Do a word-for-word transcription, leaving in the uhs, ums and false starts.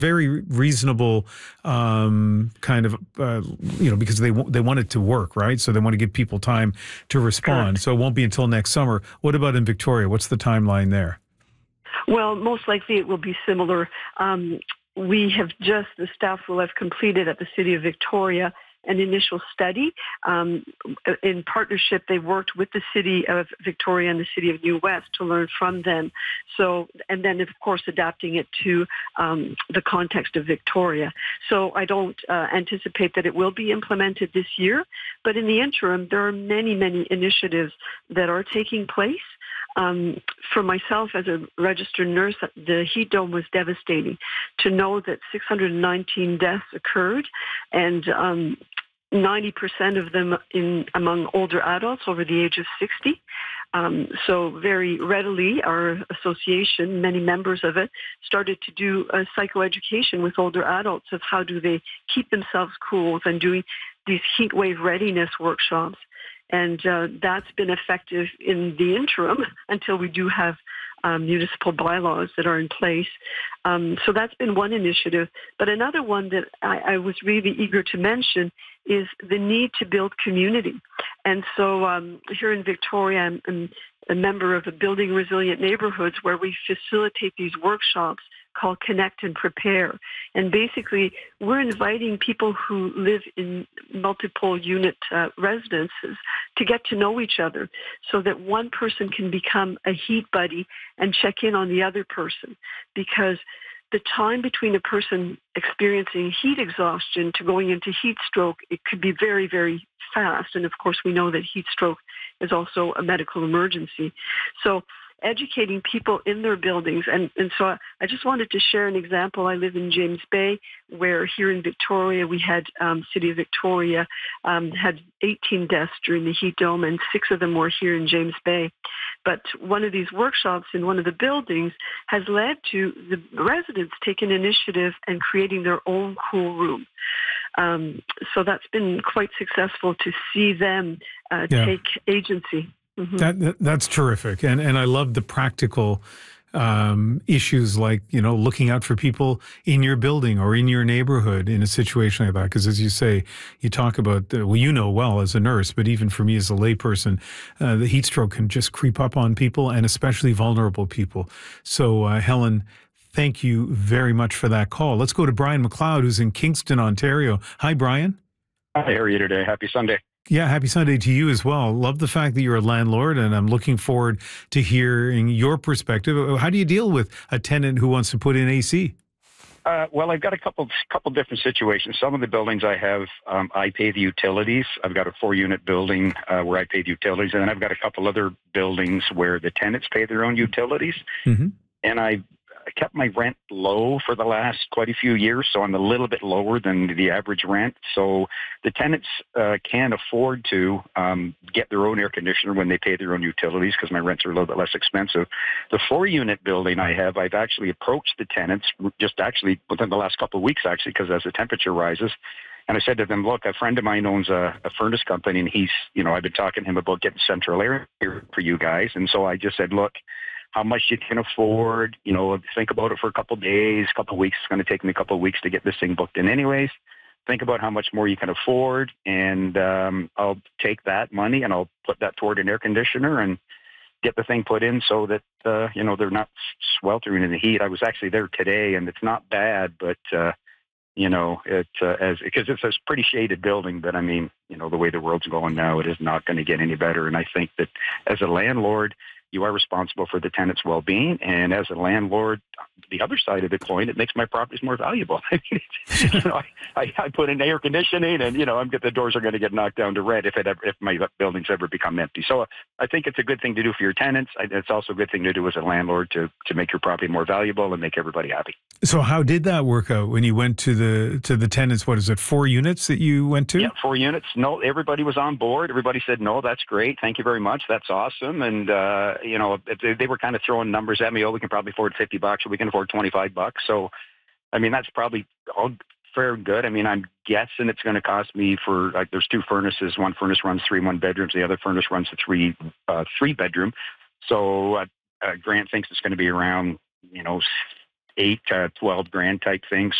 very reasonable um, kind of, uh, you know, because they they want it to work, right? So they want to give people time to respond. Correct. So it won't be until next summer. What about in Victoria? What's the timeline there? Well, most likely it will be similar. Um, we have just, the staff will have completed at the City of Victoria an initial study. Um, in partnership, they worked with the City of Victoria and the City of New West to learn from them. So, and then of course adapting it to um, the context of Victoria. So I don't uh, anticipate that it will be implemented this year, but in the interim, there are many, many initiatives that are taking place. Um, for myself as a registered nurse, the heat dome was devastating. To know that six hundred nineteen deaths occurred, and um, ninety percent of them in among older adults over the age of sixty. Um, so very readily, our association, many members of it, started to do a psychoeducation with older adults of how do they keep themselves cool, and doing these heat wave readiness workshops. And uh, that's been effective in the interim until we do have um, municipal bylaws that are in place. Um, so that's been one initiative. But another one that I, I was really eager to mention is the need to build community. And so um, here in Victoria, I'm, I'm a member of a Building Resilient Neighborhoods where we facilitate these workshops called Connect and Prepare. And basically, we're inviting people who live in multiple unit uh, residences to get to know each other so that one person can become a heat buddy and check in on the other person. Because the time between a person experiencing heat exhaustion to going into heat stroke, it could be very, very fast. And of course, we know that heat stroke is also a medical emergency. So educating people in their buildings. And, and so I just wanted to share an example. I live in James Bay, where here in Victoria, we had um, City of Victoria um, had eighteen deaths during the heat dome, and six of them were here in James Bay. But one of these workshops in one of the buildings has led to the residents taking initiative and creating their own cool room. Um, so that's been quite successful to see them uh, Yeah. take agency. Mm-hmm. That, that that's terrific, and and I love the practical um, issues like, you know, looking out for people in your building or in your neighborhood in a situation like that. Because as you say, you talk about the, well, you know well as a nurse, but even for me as a layperson, uh, the heat stroke can just creep up on people, and especially vulnerable people. So uh, Helen, thank you very much for that call. Let's go to Brian McLeod, who's in Kingston, Ontario. Hi, Brian. Hi, how are you today? Happy Sunday. Yeah, happy Sunday to you as well. Love the fact that you're a landlord, and I'm looking forward to hearing your perspective. How do you deal with a tenant who wants to put in A C? Uh, well, I've got a couple couple different situations. Some of the buildings I have, um, I pay the utilities. I've got a four-unit building uh, where I pay the utilities, and then I've got a couple other buildings where the tenants pay their own utilities. Mm-hmm. And I I kept my rent low for the last quite a few years, so I'm a little bit lower than the average rent. So the tenants uh, can afford to um, get their own air conditioner when they pay their own utilities because my rents are a little bit less expensive. The four-unit building I have, I've actually approached the tenants just actually within the last couple of weeks, actually, because as the temperature rises, and I said to them, look, a friend of mine owns a, a furnace company, and he's, you know, I've been talking to him about getting central air here for you guys. And so I just said, look, how much you can afford, you know, think about it for a couple of days, a couple of weeks. It's going to take me a couple of weeks to get this thing booked in anyways. Think about how much more you can afford, and um, I'll take that money and I'll put that toward an air conditioner and get the thing put in so that, uh, you know, they're not sweltering in the heat. I was actually there today, and it's not bad, but, uh, you know, it uh, as because it's a pretty shaded building, but I mean, you know, the way the world's going now, it is not going to get any better. And I think that as a landlord, you are responsible for the tenant's well-being, and as a landlord, the other side of the coin, it makes my properties more valuable. I mean, you know, I, I, I put in air conditioning, and you know, I'm get the doors are going to get knocked down to red if it ever, if my buildings ever become empty. So I think it's a good thing to do for your tenants. It's also a good thing to do as a landlord to to make your property more valuable and make everybody happy. So how did that work out when you went to the to the tenants? What is it, four units that you went to? Yeah, four units. No, everybody was on board. Everybody said, no, that's great. Thank you very much. That's awesome. And, uh, you know, they, they were kind of throwing numbers at me. Oh, we can probably afford fifty bucks or we can afford twenty-five bucks. So, I mean, that's probably all fair and good. I mean, I'm guessing it's going to cost me for, like, there's two furnaces. One furnace runs three one bedrooms. The other furnace runs a three, uh, three bedroom. So uh, uh, Grant thinks it's going to be around, you know, eight to twelve grand type thing.